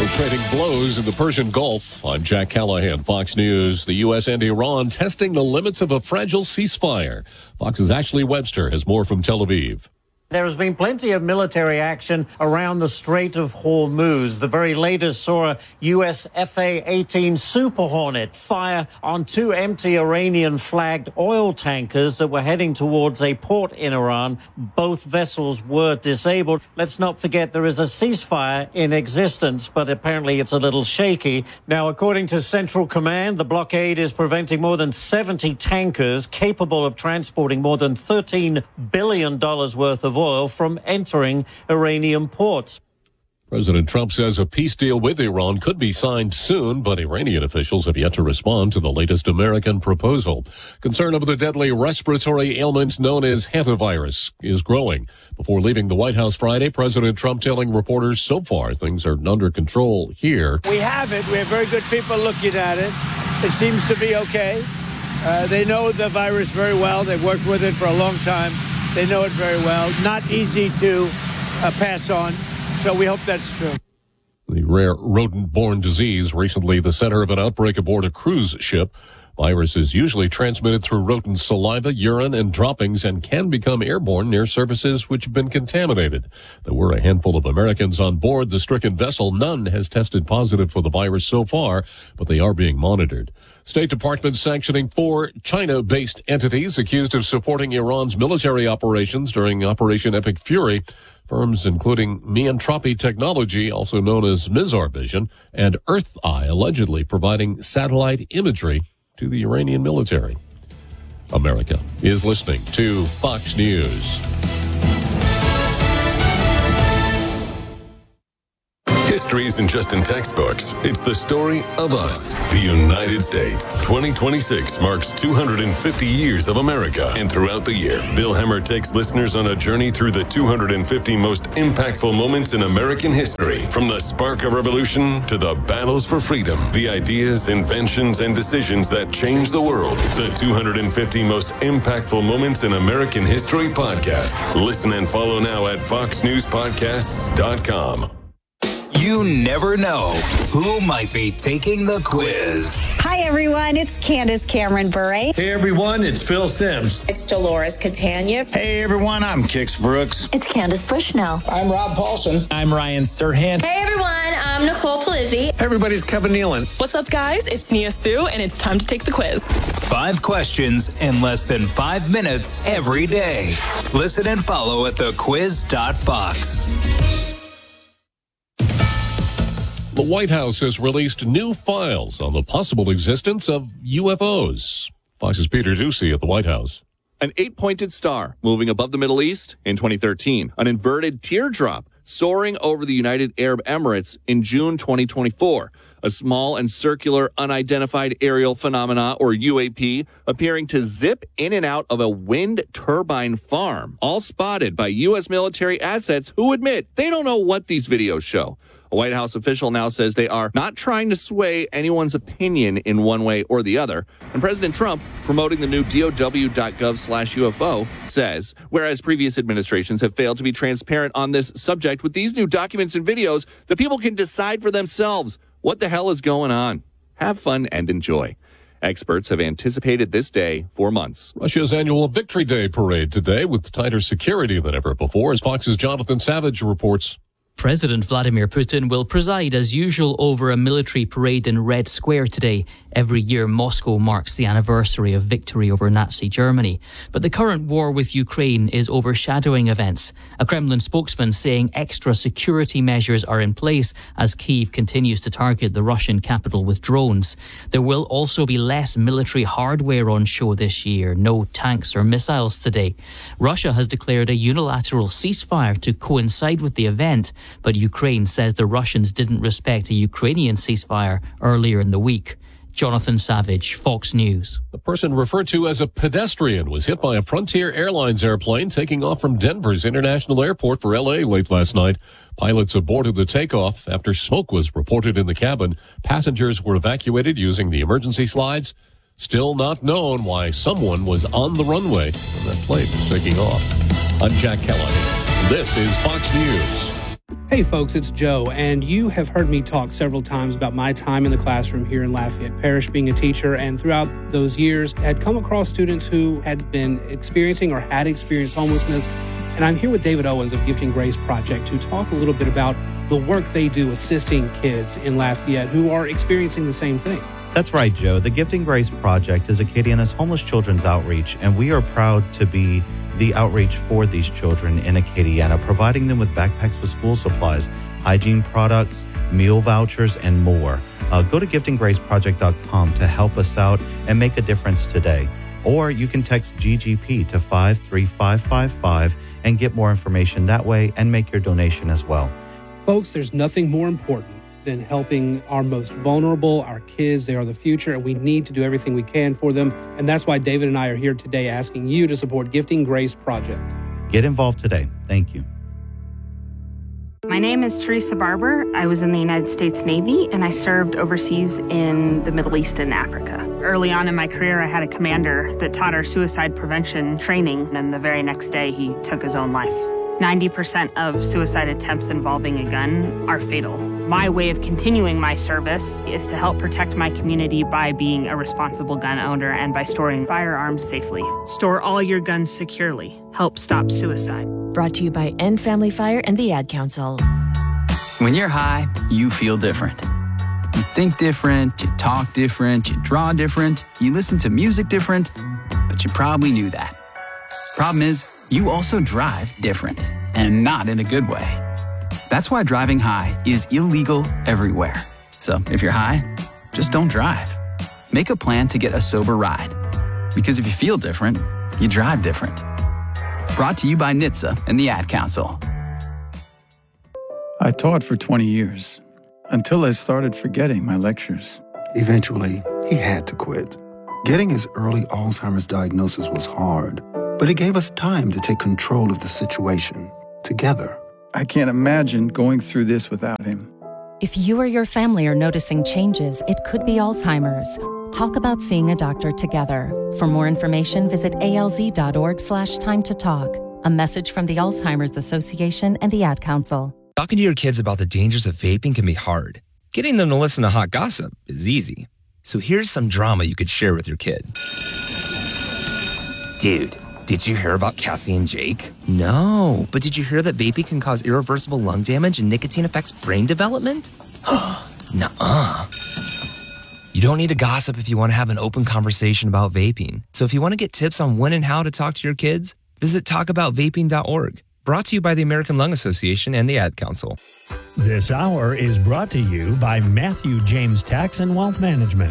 Trading blows in the Persian Gulf. I'm Jack Callahan, Fox News. The U.S. and Iran testing the limits of a fragile ceasefire. Fox's Ashley Webster has more from Tel Aviv. There has been plenty of military action around the Strait of Hormuz. The very latest saw a U.S. F/A-18 Super Hornet fire on two empty Iranian-flagged oil tankers that were heading towards a port in Iran. Both vessels were disabled. Let's not forget there is a ceasefire in existence, but apparently it's a little shaky. Now, according to Central Command, the blockade is preventing more than 70 tankers capable of transporting more than $13 billion worth of oil from entering Iranian ports. President Trump says a peace deal with Iran could be signed soon, but Iranian officials have yet to respond to the latest American proposal. Concern over the deadly respiratory ailment known as hantavirus is growing. Before leaving the White House Friday, President Trump telling reporters so far things are under control here. We have it. We have very good people looking at it. It seems to be okay. They know the virus very well. They've worked with it for a long time. They know it very well. Not easy to pass on. So we hope that's true. The rare rodent-borne disease, recently the center of an outbreak aboard a cruise ship. Virus is usually transmitted through rodent saliva, urine, and droppings and can become airborne near surfaces which have been contaminated. There were a handful of Americans on board the stricken vessel. None has tested positive for the virus so far, but they are being monitored. State Department sanctioning 4 China-based entities accused of supporting Iran's military operations during Operation Epic Fury. Firms including Miantropi Technology, also known as Mizar Vision, and Earth Eye, allegedly providing satellite imagery to the Iranian military. America is listening to Fox News. History isn't just in textbooks. It's the story of us, the United States. 2026 marks 250 years of America. And throughout the year, Bill Hemmer takes listeners on a journey through the 250 most impactful moments in American history. From the spark of revolution to the battles for freedom, the ideas, inventions, and decisions that changed the world. The 250 most impactful moments in American history podcast. Listen and follow now at foxnewspodcasts.com. You never know who might be taking the quiz. Hi, everyone. It's Candace Cameron Bure. Hey, everyone. It's Phil Sims. It's Dolores Catania. Hey, everyone. I'm Kix Brooks. It's Candace Bushnell. I'm Rob Paulson. I'm Ryan Serhant. Hey, everyone. I'm Nicole Palizzi. Hey, everybody. It's Kevin Nealon. What's up, guys? It's Nia Sue, and it's time to take the quiz. 5 questions in less than 5 minutes every day. Listen and follow at thequiz.fox. The White House has released new files on the possible existence of UFOs. Fox's Peter Ducey at the White House. An 8-pointed star moving above the Middle East in 2013. An inverted teardrop soaring over the United Arab Emirates in June 2024. A small and circular unidentified aerial phenomena, or UAP, appearing to zip in and out of a wind turbine farm. All spotted by U.S. military assets who admit they don't know what these videos show. A White House official now says they are not trying to sway anyone's opinion in one way or the other. And President Trump, promoting the new DOW.gov/UFO, says, whereas previous administrations have failed to be transparent on this subject, with these new documents and videos, the people can decide for themselves what the hell is going on. Have fun and enjoy. Experts have anticipated this day for months. Russia's annual Victory Day parade today with tighter security than ever before, as Fox's Jonathan Savage reports. President Vladimir Putin will preside as usual over a military parade in Red Square today. Every year, Moscow marks the anniversary of victory over Nazi Germany. But the current war with Ukraine is overshadowing events. A Kremlin spokesman saying extra security measures are in place as Kyiv continues to target the Russian capital with drones. There will also be less military hardware on show this year. No tanks or missiles today. Russia has declared a unilateral ceasefire to coincide with the event. But Ukraine says the Russians didn't respect a Ukrainian ceasefire earlier in the week. Jonathan Savage, Fox News. The person referred to as a pedestrian was hit by a Frontier Airlines airplane taking off from Denver's International Airport for L.A. late last night. Pilots aborted the takeoff after smoke was reported in the cabin. Passengers were evacuated using the emergency slides. Still not known why someone was on the runway when that plane was taking off. I'm Jack Callahan. This is Fox News. Hey folks, it's Joe, and you have heard me talk several times about my time in the classroom here in Lafayette Parish being a teacher, and throughout those years had come across students who had been experiencing or had experienced homelessness. And I'm here with David Owens of Gifting Grace Project to talk a little bit about the work they do assisting kids in Lafayette who are experiencing the same thing. That's right, Joe. The Gifting Grace Project is Acadiana's homeless children's outreach, and we are proud to be the outreach for these children in Acadiana, providing them with backpacks with school supplies, hygiene products, meal vouchers, and more. Go to giftinggraceproject.com to help us out and make a difference today. Or you can text GGP to 53555 and get more information that way and make your donation as well. Folks, there's nothing more important than helping our most vulnerable, our kids. They are the future, and we need to do everything we can for them. And that's why David and I are here today asking you to support Gifting Grace Project. Get involved today. Thank you. My name is Teresa Barber. I was in the United States Navy, and I served overseas in the Middle East and Africa. Early on in my career, I had a commander that taught our suicide prevention training, and the very next day, he took his own life. 90% of suicide attempts involving a gun are fatal. My way of continuing my service is to help protect my community by being a responsible gun owner and by storing firearms safely. Store all your guns securely. Help stop suicide. Brought to you by End Family Fire and the Ad Council. When you're high, you feel different. You think different, you talk different, you draw different, you listen to music different, but you probably knew that. Problem is, you also drive different, and not in a good way. That's why driving high is illegal everywhere. So if you're high, just don't drive. Make a plan to get a sober ride. Because if you feel different, you drive different. Brought to you by NHTSA and the Ad Council. I taught for 20 years, until I started forgetting my lectures. Eventually, he had to quit. Getting his early Alzheimer's diagnosis was hard, but it gave us time to take control of the situation together. I can't imagine going through this without him. If you or your family are noticing changes, it could be Alzheimer's. Talk about seeing a doctor together. For more information, visit alz.org/time to talk. A message from the Alzheimer's Association and the Ad Council. Talking to your kids about the dangers of vaping can be hard. Getting them to listen to hot gossip is easy. So here's some drama you could share with your kid. Dude, did you hear about Cassie and Jake? No, but did you hear that vaping can cause irreversible lung damage and nicotine affects brain development? Nuh-uh. You don't need to gossip if you want to have an open conversation about vaping. So if you want to get tips on when and how to talk to your kids, visit talkaboutvaping.org. Brought to you by the American Lung Association and the Ad Council. This hour is brought to you by Matthew James Tax and Wealth Management.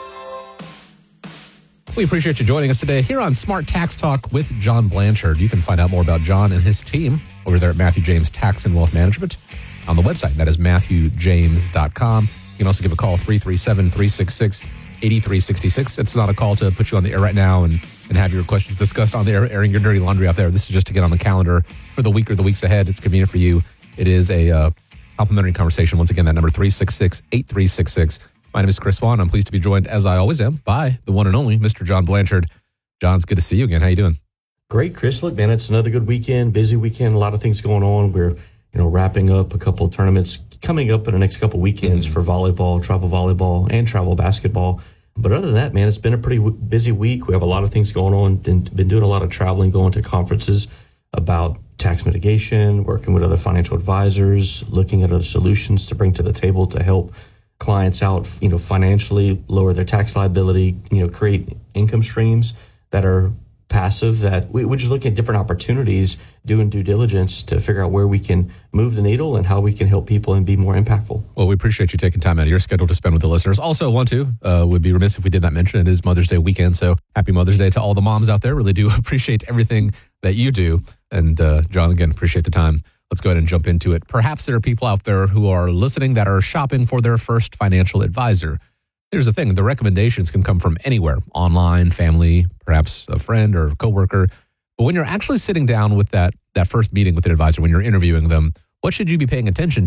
We appreciate you joining us today here on Smart Tax Talk with John Blanchard. You can find out more about John and his team over there at Matthew James Tax and Wealth Management on the website. That is MatthewJames.com. You can also give a call, 337-366-8366. It's not a call to put you on the air right now and have your questions discussed on the air, airing your dirty laundry out there. This is just to get on the calendar for the week or the weeks ahead. It's convenient for you. It is a complimentary conversation. Once again, that number 366-8366. My name is Chris Swan. I'm pleased to be joined, as I always am, by the one and only Mr. John Blanchard. John, it's good to see you again. How you doing? Great, Chris. Look, man, it's another good weekend, busy weekend, a lot of things going on. We're, wrapping up a couple of tournaments coming up in the next couple of weekends for volleyball, travel volleyball, and travel basketball. But other than that, man, it's been a pretty busy week. We have a lot of things going on. Been doing a lot of traveling, going to conferences about tax mitigation, working with other financial advisors, looking at other solutions to bring to the table to help clients out, financially, lower their tax liability, create income streams that are passive, that we're just looking at different opportunities, doing due diligence to figure out where we can move the needle and how we can help people and be more impactful. Well, we appreciate you taking time out of your schedule to spend with the listeners. Also would be remiss if we did not mention it is Mother's Day weekend. So happy Mother's Day to all the moms out there. Really do appreciate everything that you do. And John, again, appreciate the time. Let's go ahead and jump into it. Perhaps there are people out there who are listening that are shopping for their first financial advisor. Here's the thing. The recommendations can come from anywhere, online, family, perhaps a friend or a coworker. But when you're actually sitting down with that first meeting with an advisor, when you're interviewing them, what should you be paying attention to?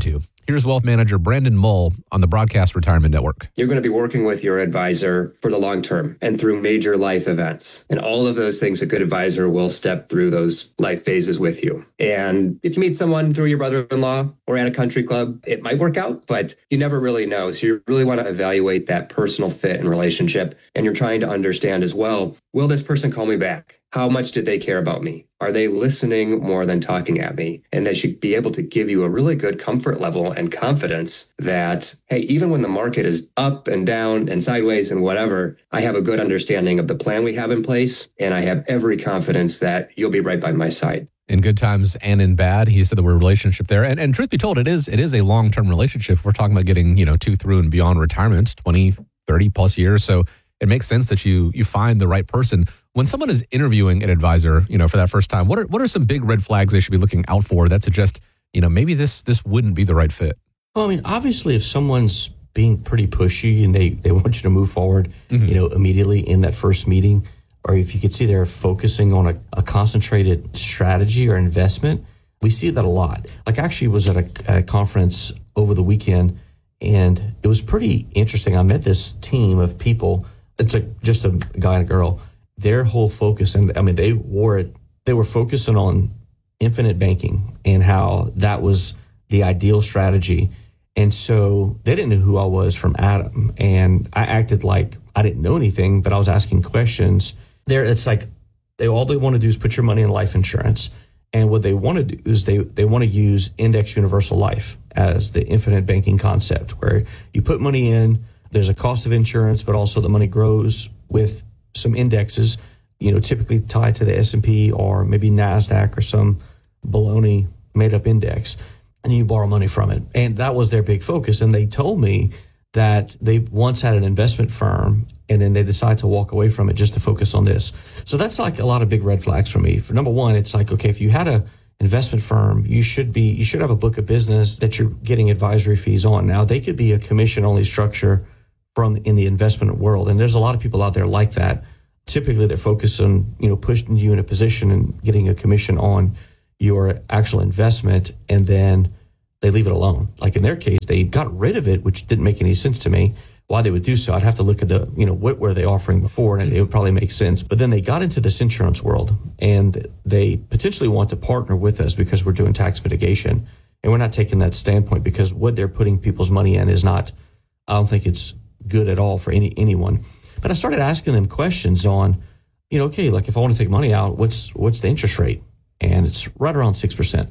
Here's wealth manager Brandon Mull on the Broadcast Retirement Network. You're going to be working with your advisor for the long term and through major life events. And all of those things, a good advisor will step through those life phases with you. And if you meet someone through your brother-in-law or at a country club, it might work out, but you never really know. So you really want to evaluate that personal fit and relationship. And you're trying to understand as well, will this person call me back? How much did they care about me? Are they listening more than talking at me? And they should be able to give you a really good comfort level and confidence that, hey, even when the market is up and down and sideways and whatever, I have a good understanding of the plan we have in place. And I have every confidence that you'll be right by my side. In good times and in bad, he said the word relationship there. And truth be told, it is a long-term relationship. We're talking about getting, to through and beyond retirement, 20, 30 plus years. So it makes sense that you find the right person. When someone is interviewing an advisor, for that first time, what are some big red flags they should be looking out for that suggest, maybe this wouldn't be the right fit? Well, I mean, obviously, if someone's being pretty pushy and they want you to move forward, immediately in that first meeting, or if you could see they're focusing on a concentrated strategy or investment, we see that a lot. Like, actually was at a conference over the weekend, and it was pretty interesting. I met this team of people. It's like just a guy and a girl. Their whole focus, and I mean, they were focusing on infinite banking and how that was the ideal strategy. And so they didn't know who I was from Adam. And I acted like I didn't know anything, but I was asking questions. It's like all they want to do is put your money in life insurance. And what they want to do is they want to use Index Universal Life as the infinite banking concept, where you put money in, there's a cost of insurance, but also the money grows with some indexes, typically tied to the S&P or maybe NASDAQ or some baloney made up index, and you borrow money from it. And that was their big focus. And they told me that they once had an investment firm and then they decided to walk away from it just to focus on this. So that's like a lot of big red flags for me. For number one, it's like, okay, if you had a investment firm, you should have a book of business that you're getting advisory fees on. Now, they could be a commission only structure in the investment world. And there's a lot of people out there like that. Typically they're focused on, pushing you in a position and getting a commission on your actual investment, and then they leave it alone. Like in their case, they got rid of it, which didn't make any sense to me. Why they would do so, I'd have to look at what were they offering before, and it would probably make sense. But then they got into this insurance world, and they potentially want to partner with us because we're doing tax mitigation. And we're not taking that standpoint because what they're putting people's money in is not, I don't think it's good at all for anyone. But I started asking them questions on, okay, like if I want to take money out, what's the interest rate? And it's right around 6%.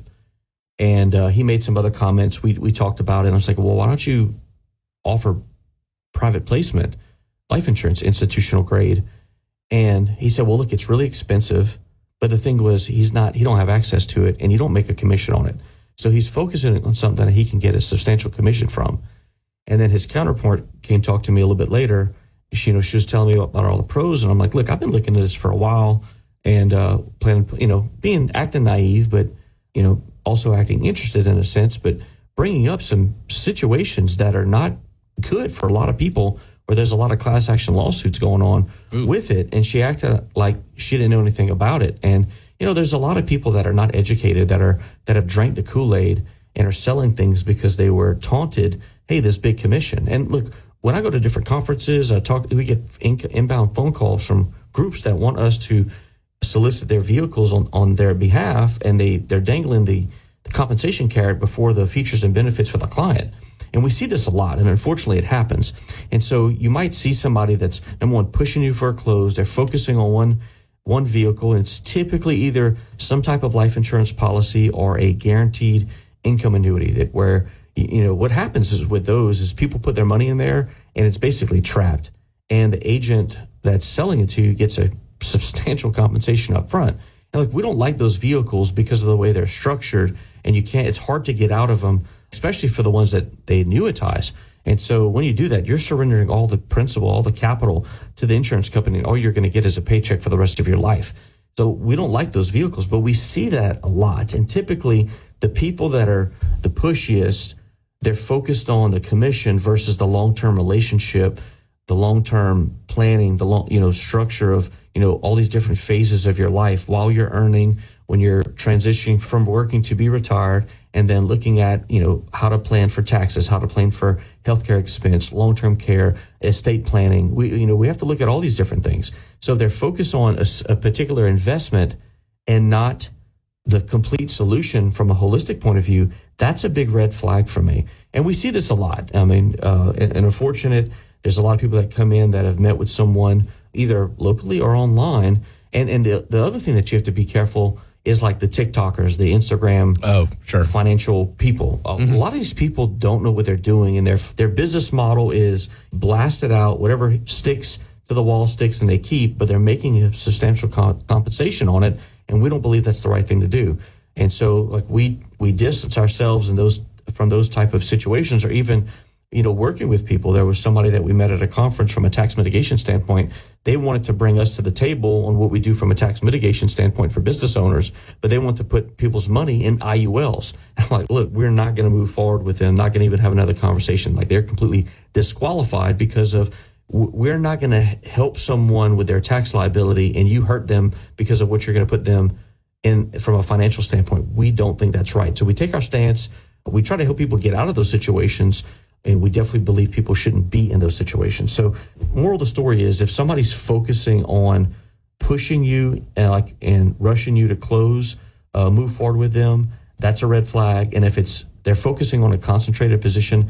And he made some other comments. We talked about it. And I was like, well, why don't you offer private placement, life insurance, institutional grade? And he said, well, look, it's really expensive. But the thing was, he don't have access to it, and you don't make a commission on it. So he's focusing on something that he can get a substantial commission from. And then his counterpart came talk to me a little bit later. She was telling me about all the pros, and I'm like, look, I've been looking at this for a while and planning, acting naive, but also acting interested in a sense, but bringing up some situations that are not good for a lot of people, where there's a lot of class action lawsuits going on with it. And she acted like she didn't know anything about it. And there's a lot of people that are not educated that have drank the Kool-Aid and are selling things because they were taunted. Hey, this big commission. And look, when I go to different conferences, we get inbound phone calls from groups that want us to solicit their vehicles on their behalf, and they're dangling the compensation carrot before the features and benefits for the client. And we see this a lot, and unfortunately it happens. And so you might see somebody that's, number one, pushing you for a close. They're focusing on one vehicle, and it's typically either some type of life insurance policy or a guaranteed income annuity, where what happens is with those is people put their money in there and it's basically trapped. And the agent that's selling it to you gets a substantial compensation up front. And like, we don't like those vehicles because of the way they're structured, and it's hard to get out of them, especially for the ones that they annuitize. And so when you do that, you're surrendering all the principal, all the capital to the insurance company, and all you're going to get is a paycheck for the rest of your life. So we don't like those vehicles, but we see that a lot. And typically the people that are the pushiest, they're focused on the commission versus the long-term relationship, the long-term planning, the structure of, all these different phases of your life while you're earning, when you're transitioning from working to be retired, and then looking at, how to plan for taxes, how to plan for healthcare expense, long-term care, estate planning. We have to look at all these different things. So if they're focused on a particular investment and not the complete solution from a holistic point of view, that's a big red flag for me. And we see this a lot. I mean, and unfortunate, there's a lot of people that come in that have met with someone either locally or online. And the other thing that you have to be careful is like the TikTokers, the Instagram financial people. A lot of these people don't know what they're doing, and their business model is blast it out, whatever sticks to the wall sticks and they keep, but they're making a substantial compensation on it, and we don't believe that's the right thing to do. And so like we distance ourselves from those type of situations, or even working with people. There was somebody that we met at a conference from a tax mitigation standpoint. They wanted to bring us to the table on what we do from a tax mitigation standpoint for business owners, but they want to put people's money in IULs. I'm like, look, we're not going to move forward with them, not going to even have another conversation. Like, they're completely disqualified because of we're not going to help someone with their tax liability and you hurt them because of what you're going to put them in from a financial standpoint. We don't think that's right. So we take our stance. We try to help people get out of those situations. And we definitely believe people shouldn't be in those situations. So moral of the story is, if somebody's focusing on pushing you and rushing you to close, move forward with them, that's a red flag. And if they're focusing on a concentrated position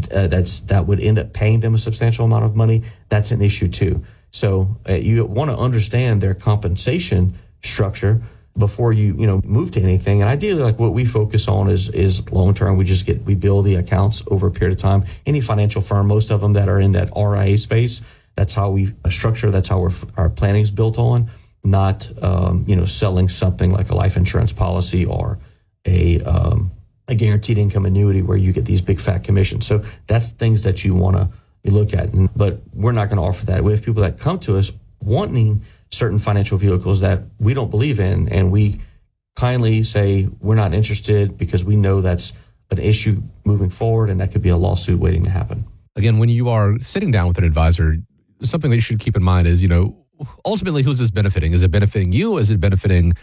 that would end up paying them a substantial amount of money, that's an issue too. So you want to understand their compensation structure before you move to anything. And ideally, like, what we focus on is long term. We build the accounts over a period of time. Any financial firm, most of them that are in that RIA space, that's how we structure. That's how our planning is built on. Not selling something like a life insurance policy or a guaranteed income annuity where you get these big fat commissions. So that's things that you want to look at. But we're not going to offer that. We have people that come to us wanting certain financial vehicles that we don't believe in, and we kindly say we're not interested because we know that's an issue moving forward, and that could be a lawsuit waiting to happen. Again, when you are sitting down with an advisor, something that you should keep in mind is, ultimately, who's this benefiting? Is it benefiting you? Is it benefiting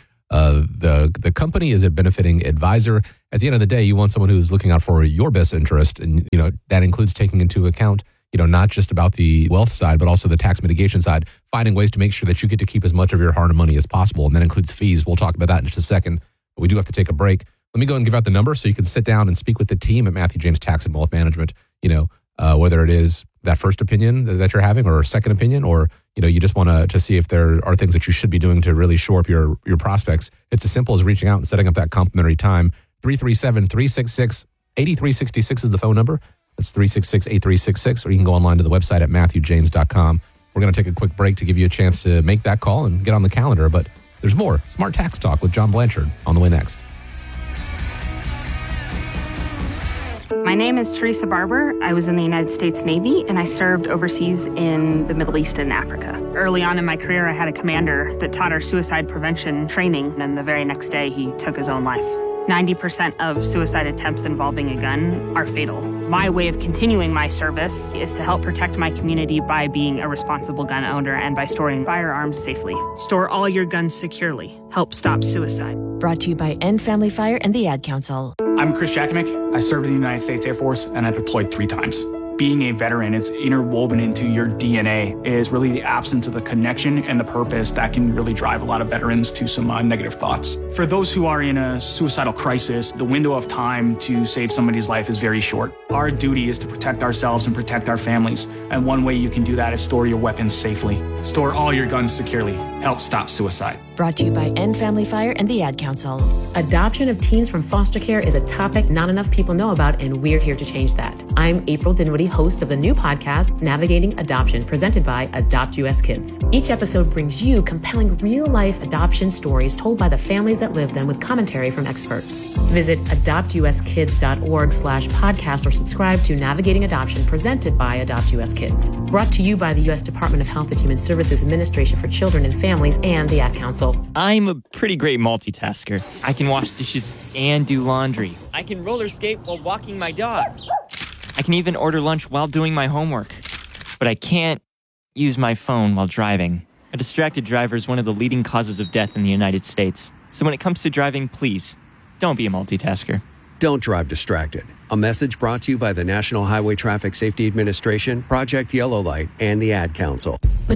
the company? Is it benefiting advisor? At the end of the day, you want someone who's looking out for your best interest, and that includes taking into account not just about the wealth side, but also the tax mitigation side, finding ways to make sure that you get to keep as much of your hard-earned money as possible. And that includes fees. We'll talk about that in just a second, but we do have to take a break. Let me go ahead and give out the number so you can sit down and speak with the team at Matthew James Tax and Wealth Management, whether it is that first opinion that you're having or a second opinion, or, you just want to see if there are things that you should be doing to really shore up your prospects. It's as simple as reaching out and setting up that complimentary time. 337-366-8366 is the phone number. That's 366-8366, or you can go online to the website at MatthewJames.com. We're going to take a quick break to give you a chance to make that call and get on the calendar, but there's more. Smart Tax Talk with John Blanchard on the way next. My name is Teresa Barber. I was in the United States Navy, and I served overseas in the Middle East and Africa. Early on in my career, I had a commander that taught our suicide prevention training, and the very next day, he took his own life. 90% of suicide attempts involving a gun are fatal. My way of continuing my service is to help protect my community by being a responsible gun owner and by storing firearms safely. Store all your guns securely. Help stop suicide. Brought to you by End Family Fire and the Ad Council. I'm Chris Jakimick. I served in the United States Air Force, and I deployed 3 times. Being a veteran, it's interwoven into your DNA. It is really the absence of the connection and the purpose that can really drive a lot of veterans to some negative thoughts. For those who are in a suicidal crisis, the window of time to save somebody's life is very short. Our duty is to protect ourselves and protect our families. And one way you can do that is store your weapons safely. Store all your guns securely. Help stop suicide. Brought to you by End Family Fire and the Ad Council. Adoption of teens from foster care is a topic not enough people know about, and we're here to change that. I'm April Dinwiddie, host of the new podcast, Navigating Adoption, presented by Adopt US Kids. Each episode brings you compelling real-life adoption stories told by the families that live them with commentary from experts. Visit adoptuskids.org/podcast or subscribe to Navigating Adoption, presented by Adopt US Kids. Brought to you by the U.S. Department of Health and Human Services Administration for Children and Families and the Ad Council. I'm a pretty great multitasker. I can wash dishes and do laundry. I can roller skate while walking my dog. I can even order lunch while doing my homework. But I can't use my phone while driving. A distracted driver is one of the leading causes of death in the United States. So when it comes to driving, please, don't be a multitasker. Don't drive distracted. A message brought to you by the National Highway Traffic Safety Administration, Project Yellow Light, and the Ad Council. But